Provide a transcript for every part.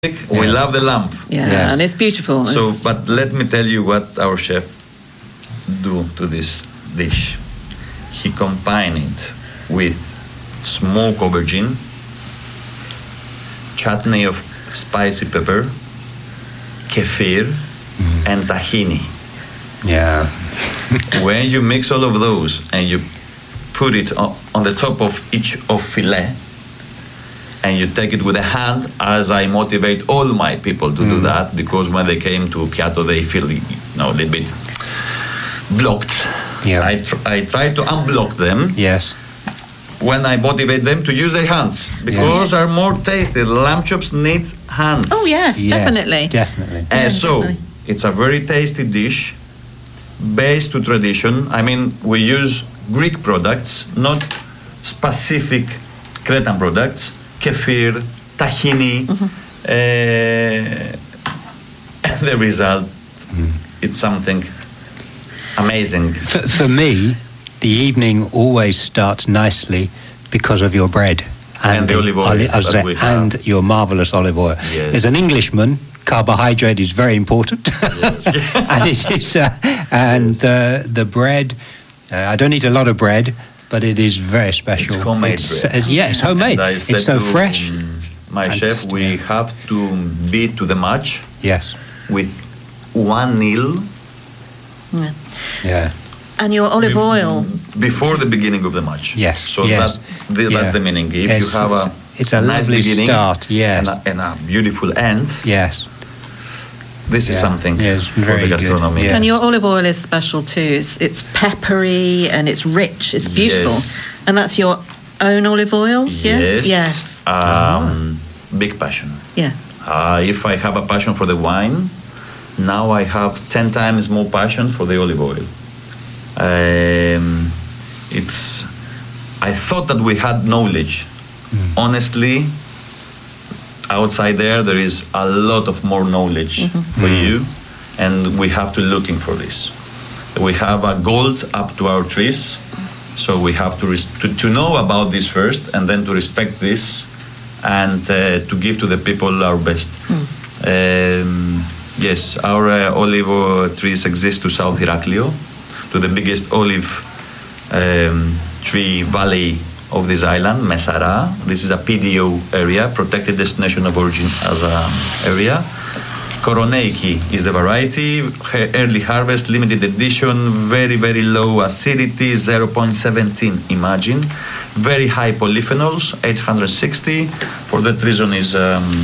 We love the lamb. Yeah, and it's beautiful. So, but let me tell you what our chef do to this dish. He combined it with smoked aubergine, chutney of spicy pepper, kefir, and tahini. Yeah. When you mix all of those and you put it on the top of each of filet, and you take it with a hand, as I motivate all my people to do that, because when they came to Piatto, they feel a little bit blocked. Yeah. I try to unblock them. Yes. When I motivate them to use their hands, because are more tasty. Lamb chops needs hands. Oh yes, definitely. Definitely. So it's a very tasty dish, based to tradition. I mean, we use Greek products, not specific Cretan products. Kefir, tahini, the result, it's something amazing. For me, the evening always starts nicely because of your bread and the olive oil and your marvellous olive oil. Yes. As an Englishman, carbohydrate is very important, and it is, the bread. I don't eat a lot of bread, but it is very special. It's homemade bread. It's homemade. It's so fresh. My chef, we have to beat to the match. Yes. With 1-0. Yeah. And your olive oil before the beginning of the match. Yes. So that's the meaning. If you have it's a nice lovely beginning start. Yes. And a beautiful end. Yes. This is something for the gastronomy. Yes. And your olive oil is special too. It's peppery and it's rich. It's beautiful. Yes. And that's your own olive oil? Yes. Yes. Big passion. Yeah. If I have a passion for the wine, now I have 10 times more passion for the olive oil. I thought that we had knowledge. Honestly, outside there is a lot of more knowledge for you, and we have to looking for this. We have a gold up to our trees, so we have to know about this first, and then to respect this, and to give to the people our best. Yes, our olive trees exist to South Heraklion, to the biggest olive tree valley of this island, Mesara. This is a PDO area, protected destination of origin as an area. Koroneiki is the variety, early harvest, limited edition, very, very low acidity, 0.17, imagine. Very high polyphenols, 860. For that reason is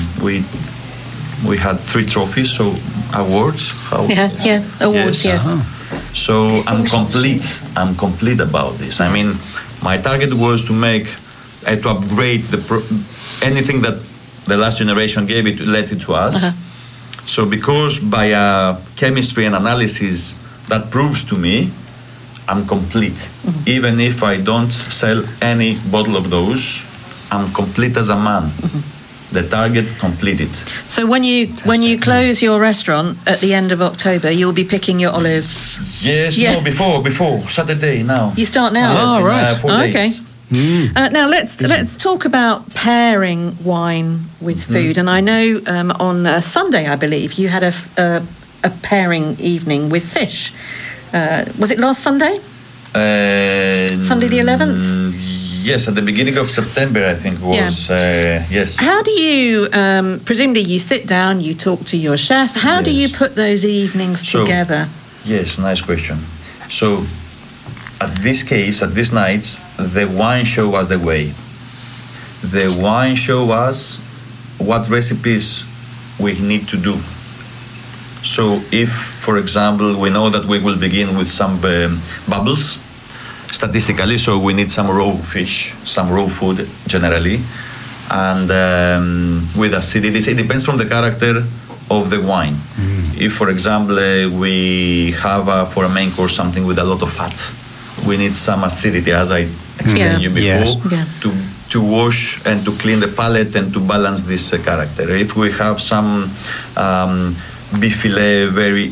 we had 3 trophies, so awards. Awards, yes. So I'm complete about this. I mean, my target was to to upgrade anything that the last generation gave it, let it to us. So because by chemistry and analysis, that proves to me I'm complete. Even if I don't sell any bottle of those, I'm complete as a man. The target completed. So when you close your restaurant at the end of October, you'll be picking your olives. Yes. No, before Saturday now. You start now. Yes, right. 4 days. Okay. Now let's talk about pairing wine with food. And I know on Sunday, I believe, you had a pairing evening with fish. Was it last Sunday? Sunday the 11th. Yes, at the beginning of September, I think was. Yes. How do you? Presumably, you sit down, you talk to your chef. How do you put those evenings together? Yes, nice question. So, at these nights, the wine show us the way. The wine show us what recipes we need to do. So, if, for example, we know that we will begin with some bubbles. Statistically, so we need some raw fish, some raw food generally, and with acidity. It depends from the character of the wine. If, for example, we have for a main course something with a lot of fat, we need some acidity, as I explained you before, to wash and to clean the palate and to balance this character. If we have some beef fillet, very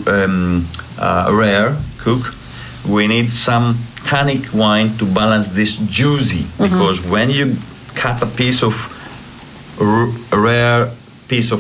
rare cook, we need some tannic wine to balance this juicy, because when you cut a piece of rare piece of